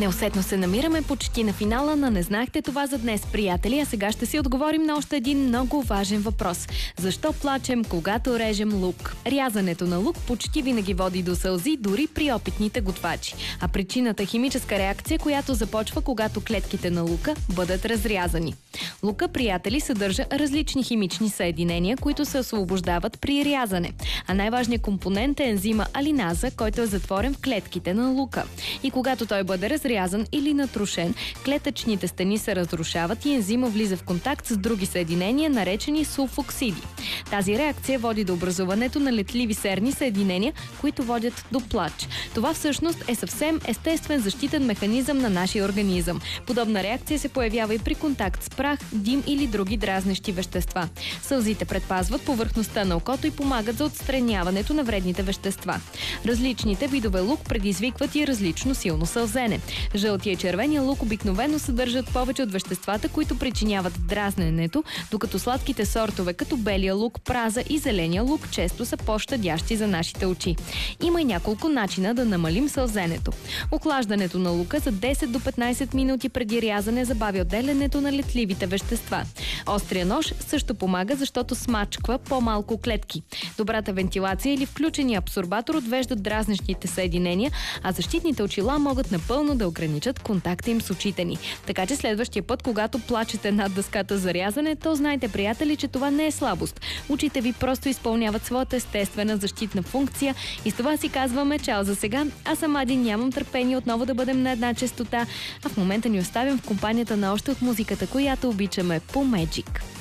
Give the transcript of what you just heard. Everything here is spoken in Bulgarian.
Неусетно се намираме почти на финала на "Не знаехте това" за днес, приятели, а сега ще си отговорим на още един много важен въпрос. Защо плачем, когато режем лук? Рязането на лук почти винаги води до сълзи, дори при опитните готвачи. А причината е химическа реакция, която започва, когато клетките на лука бъдат разрязани. Лука, приятели, съдържа различни химични съединения, които се освобождават при рязане. А най-важният компонент е ензима алиназа, който е затворен в клетките на лука. И когато той бъде разрязан или натрушен, клетъчните стени се разрушават и ензима влиза в контакт с други съединения, наречени сулфоксиди. Тази реакция води до образуването на летливи серни съединения, които водят до плач. Това всъщност е съвсем естествен защитен механизъм на нашия организъм. Подобна реакция се появява и при контакт с прах, дим или други дразнещи вещества. Сълзите предпазват повърхността на окото и помагат за отстраняването на вредните вещества. Различните видове лук предизвикват и различно силно сълзене. Жълтия и червения лук обикновено съдържат повече от веществата, които причиняват дразненето, докато сладките сортове, като белия лук, праза и зеления лук, често са по-щадящи за нашите очи. Има и няколко начина да намалим сълзенето. Охлаждането на лука за 10 до 15 минути преди рязане забавя отделянето на летливите вещества. Острия нож също помага, защото смачква по-малко клетки. Добрата вентилация или включения абсорбатор отвеждат дразнещите съединения, а защитните очила могат напълно да ограничат контакта им с очите ни. Така че следващия път, когато плачете над дъската за рязане, то знайте, приятели, че това не е слабост. Очите ви просто изпълняват своята естествена защитна функция и с това си казваме чао за сега. Аз съм Ади, нямам търпение отново да бъдем на една честота, а в момента ни оставям в компанията на още от музиката, която обичаме по Magic.